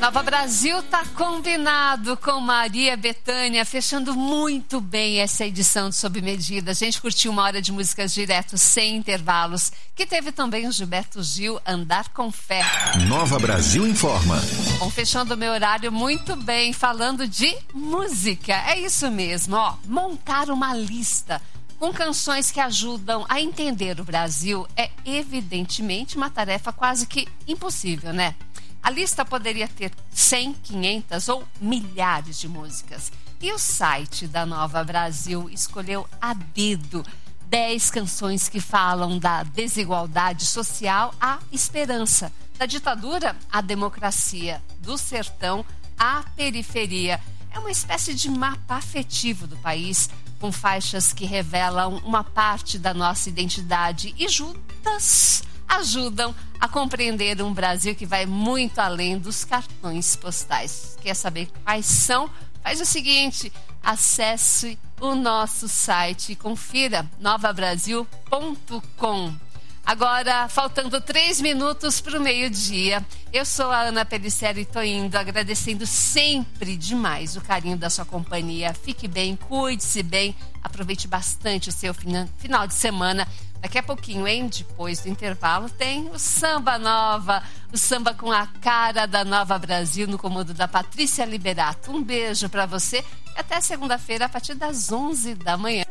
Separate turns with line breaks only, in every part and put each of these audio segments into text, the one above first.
Nova Brasil tá combinado com Maria Bethânia, fechando muito bem essa edição de Sob Medida. A gente curtiu uma hora de músicas direto, sem intervalos, que teve também o Gilberto Gil, Andar com Fé.
Nova Brasil informa.
Bom, fechando o meu horário muito bem, falando de música. É isso mesmo, ó, montar uma lista com canções que ajudam a entender o Brasil é evidentemente uma tarefa quase que impossível, né? A lista poderia ter 100, 500 ou milhares de músicas. E o site da Nova Brasil escolheu a dedo 10 canções que falam da desigualdade social à esperança, da ditadura à democracia, do sertão à periferia. É uma espécie de mapa afetivo do país, com faixas que revelam uma parte da nossa identidade e juntas ajudam a compreender um Brasil que vai muito além dos cartões postais. Quer saber quais são? Faz o seguinte, acesse o nosso site e confira novabrasil.com. Agora, faltando 3 minutos para o meio-dia, eu sou a Ana Pellicer e estou indo agradecendo sempre demais o carinho da sua companhia. Fique bem, cuide-se bem, aproveite bastante o seu final de semana. Daqui a pouquinho, hein? Depois do intervalo, tem o Samba Nova, o samba com a cara da Nova Brasil, no comando da Patrícia Liberato. Um beijo para você e até segunda-feira, a partir das 11 da manhã.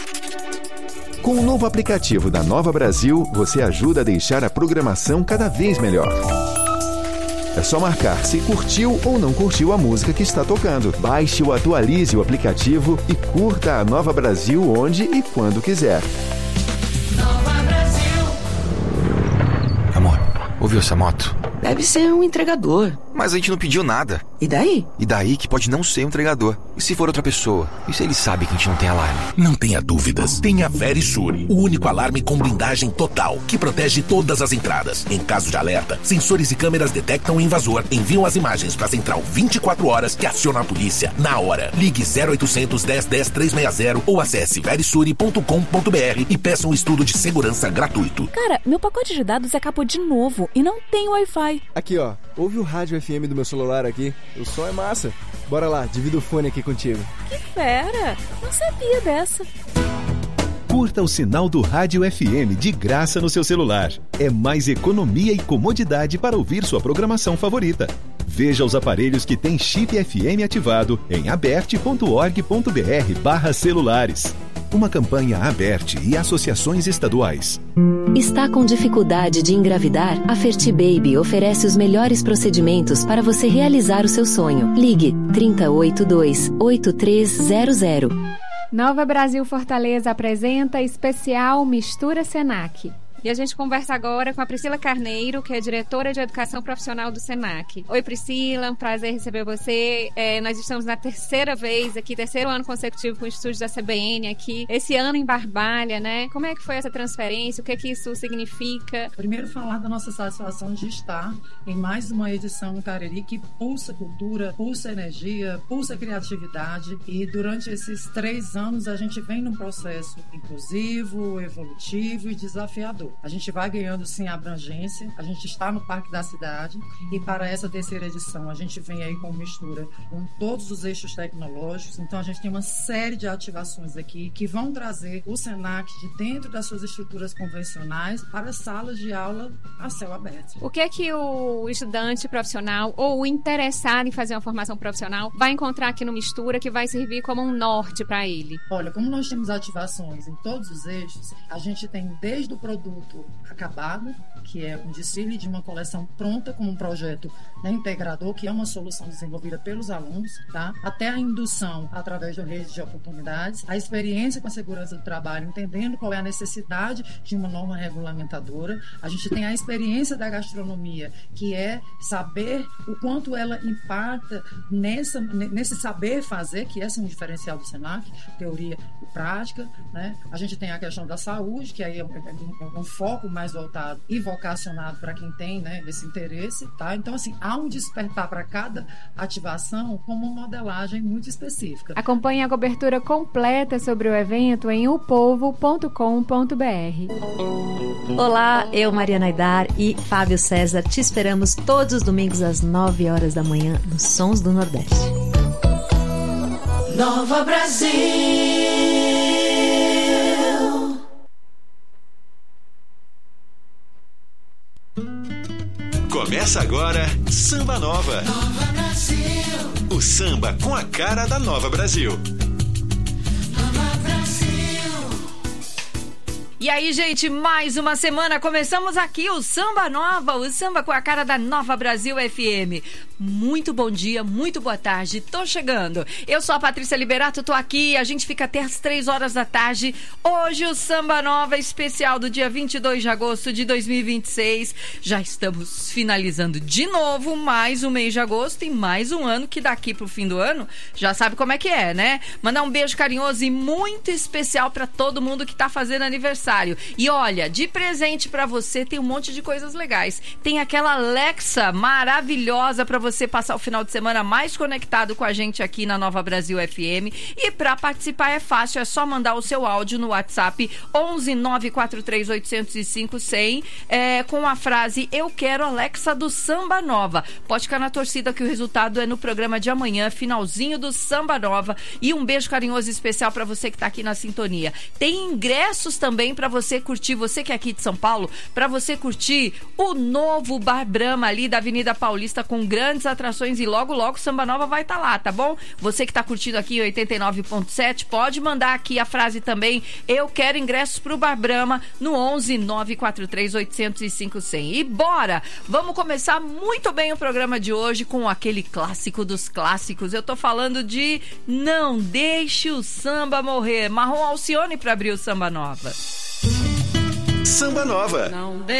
Com o novo aplicativo da Nova Brasil, você ajuda a deixar a programação cada vez melhor. É só marcar se curtiu ou não curtiu a música que está tocando. Baixe ou atualize o aplicativo e curta a Nova Brasil onde e quando quiser.
Nova Brasil.
Amor, ouviu essa moto?
Deve ser um entregador.
Mas a gente não pediu nada.
E daí?
E daí que pode não ser um entregador. E se for outra pessoa? E se ele sabe que a gente não tem alarme?
Não tenha dúvidas. Tem a Verisure, o único alarme com blindagem total, que protege todas as entradas. Em caso de alerta, sensores e câmeras detectam o invasor, enviam as imagens para a central 24 horas que aciona a polícia na hora. Ligue 0800 10 10 360 ou acesse verisure.com.br e peça um estudo de segurança gratuito.
Cara, meu pacote de dados acabou de novo e não tem Wi-Fi.
Aqui, ó. Ouve o rádio FM do meu celular aqui. O som é massa. Bora lá, divido o fone aqui contigo.
Que fera! Não sabia dessa.
Curta o sinal do Rádio FM de graça no seu celular. É mais economia e comodidade para ouvir sua programação favorita. Veja os aparelhos que têm chip FM ativado em aberte.org.br/celulares. Uma campanha Aberte e associações estaduais.
Está com dificuldade de engravidar? A Fertibaby oferece os melhores procedimentos para você realizar o seu sonho. Ligue 3082-8300.
Nova Brasil Fortaleza apresenta especial Mistura Senac. E a gente conversa agora com a Priscila Carneiro, que é diretora de Educação Profissional do Senac. Oi, Priscila, um prazer receber você. Nós estamos na terceira vez aqui, terceiro ano consecutivo com o estúdio da CBN aqui. Esse ano em Barbalha, né? Como é que foi essa transferência? O que é que isso significa?
Primeiro, falar da nossa satisfação de estar em mais uma edição no Cariri que pulsa cultura, pulsa energia, pulsa criatividade. E durante esses 3 anos a gente vem num processo inclusivo, evolutivo e desafiador. A gente vai ganhando sim abrangência, a gente está no Parque da Cidade e para essa terceira edição a gente vem aí com mistura com todos os eixos tecnológicos. Então a gente tem uma série de ativações aqui que vão trazer o Senac de dentro das suas estruturas convencionais para salas de aula a céu aberto.
O que é que o estudante profissional ou o interessado em fazer uma formação profissional vai encontrar aqui no Mistura que vai servir como um norte para ele?
Olha, como nós temos ativações em todos os eixos, a gente tem desde o produto acabado, que é um desfile de uma coleção pronta como um projeto, né, integrador, que é uma solução desenvolvida pelos alunos, tá? Até a indução através da rede de oportunidades, a experiência com a segurança do trabalho, entendendo qual é a necessidade de uma norma regulamentadora. A gente tem a experiência da gastronomia, que é saber o quanto ela impacta nesse saber fazer, que esse é um diferencial do Senac, teoria e prática, né? A gente tem a questão da saúde, que aí é um foco mais voltado e vocacionado para quem tem, né, esse interesse, tá? Então, assim, há um despertar para cada ativação com uma modelagem muito específica.
Acompanhe a cobertura completa sobre o evento em upovo.com.br.
Olá, eu, Mariana Aidar e Fábio César, te esperamos todos os domingos às 9 horas da manhã nos Sons do Nordeste.
Nova Brasil.
Começa agora Samba Nova.
Nova Brasil.
O samba com a cara da Nova Brasil.
Nova Brasil.
E aí, gente, mais uma semana, começamos aqui o Samba Nova, o samba com a cara da Nova Brasil FM. Muito bom dia, muito boa tarde, tô chegando. Eu sou a Patrícia Liberato, tô aqui, a gente fica até as 3 horas da tarde. Hoje o Samba Nova especial do dia 22 de agosto de 2026. Já estamos finalizando de novo mais um mês de agosto e mais um ano, que daqui pro fim do ano já sabe como é que é, né? Mandar um beijo carinhoso e muito especial pra todo mundo que tá fazendo aniversário. E olha, de presente pra você tem um monte de coisas legais. Tem aquela Alexa maravilhosa pra você passar o final de semana mais conectado com a gente aqui na Nova Brasil FM. E para participar é fácil, é só mandar o seu áudio no WhatsApp 11 943 805 100 com a frase "Eu quero Alexa do Samba Nova". Pode ficar na torcida que o resultado é no programa de amanhã, finalzinho do Samba Nova. E um beijo carinhoso especial para você que tá aqui na sintonia. Tem ingressos também para você curtir, você que é aqui de São Paulo, para você curtir o novo Bar Brahma ali da Avenida Paulista, com grandes atrações, e logo logo Samba Nova vai estar lá, tá bom? Você que tá curtindo aqui 89.7, pode mandar aqui a frase também "Eu quero ingressos pro Bar Brahma" no 11 943 805 100. E bora! Vamos começar muito bem o programa de hoje com aquele clássico dos clássicos. Eu tô falando de Não Deixe o Samba Morrer. Marrom Alcione para abrir o Samba Nova.
Samba Nova.
Não